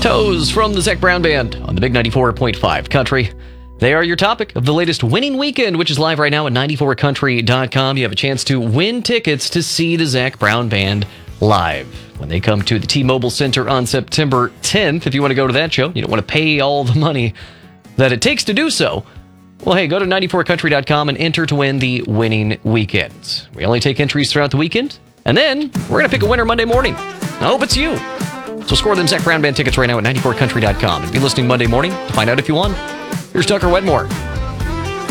Toes from the Zac Brown Band on the Big 94.5 Country. They are your topic of the latest winning weekend, which is live right now at 94country.com. You have a chance to win tickets to see the Zac Brown Band live when they come to the T-Mobile Center on September 10th. If you want to go to that show, you don't want to pay all the money that it takes to do so. Well, hey, go to 94country.com and enter to win the winning weekend. We only take entries throughout the weekend, and then we're going to pick a winner Monday morning. I hope it's you. So score them Zac Brown Band tickets right now at 94country.com and be listening Monday morning to find out if you won. Here's Tucker Wedmore.